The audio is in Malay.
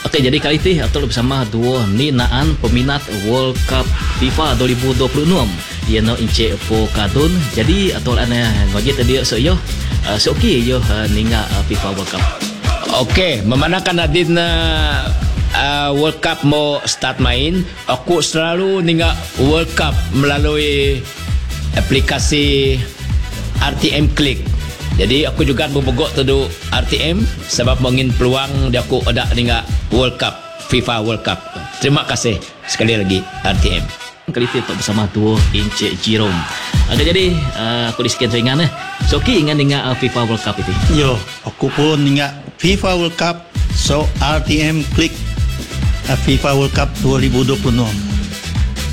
Okey, jadi kali ini atau bersama dua ninaan peminat World Cup FIFA 2026. Ia no ince po kadun. Jadi atau ana ngoje tadi so yo. So okey yo ninga FIFA World Cup. Okey, memandangkan Nadine World Cup mau start main, aku selalu ninga World Cup melalui aplikasi RTM Click. Jadi aku juga berbogok tu RTM sebab mengin peluang dia aku ada ninga World Cup, FIFA World Cup. Terima kasih sekali lagi RTM. Kali ini untuk bersama dua Encik Jerome. Jadi aku di sekian ringan So okey ingat dengan FIFA World Cup itu. Yo, aku pun ingat FIFA World Cup. So RTM Click FIFA World Cup 2026.